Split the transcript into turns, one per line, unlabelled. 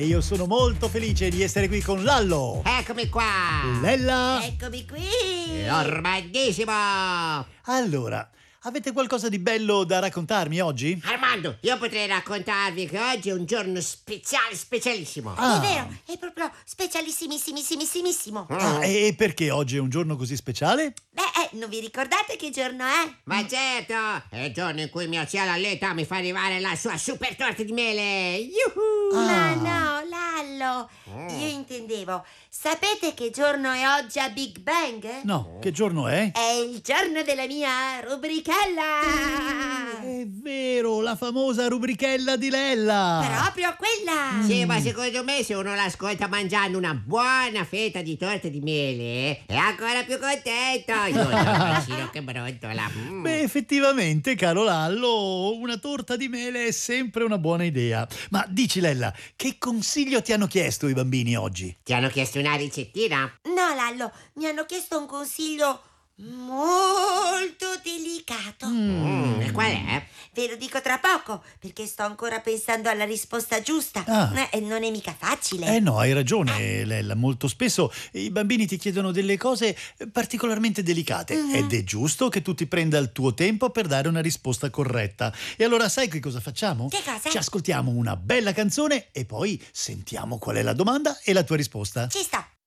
E io sono molto felice di essere qui con Lallo.
Eccomi qua!
Lella.
Eccomi qui!
L'Ormandissimo!
Allora, avete qualcosa di bello da raccontarmi oggi?
Armando, io potrei raccontarvi che oggi è un giorno speciale, specialissimo.
Ah.
È vero, è proprio specialissimissimissimo.
E perché oggi è un giorno così speciale?
Beh, non vi ricordate che giorno è?
Ma certo, è il giorno in cui mia zia Lalletta mi fa arrivare la sua super torta di mele. Yuhu!
Ma no, Lallo, io intendevo. Sapete che giorno è oggi a Big Bang?
No, che giorno è?
È il giorno della mia rubrichella!
È vero, la famosa rubrichella di Lella.
Proprio quella!
Sì, ma secondo me se uno l'ascolta mangiando una buona fetta di torta di mele è ancora più contento. Io immagino che brotola.
Beh, effettivamente, caro Lallo, una torta di mele è sempre una buona idea. Ma dici, Lella, che consiglio ti hanno chiesto i bambini oggi?
Ti hanno chiesto una ricettina?
No, Lallo, mi hanno chiesto un consiglio molto delicato.
E qual è?
Ve lo dico tra poco, perché sto ancora pensando alla risposta giusta.
Ah.
E non è mica facile.
No, hai ragione, Lella. Molto spesso i bambini ti chiedono delle cose particolarmente delicate ed è giusto che tu ti prenda il tuo tempo per dare una risposta corretta. E allora sai che cosa facciamo?
Che cosa?
Ci ascoltiamo una bella canzone e poi sentiamo qual è la domanda e la tua risposta.
Ci sto.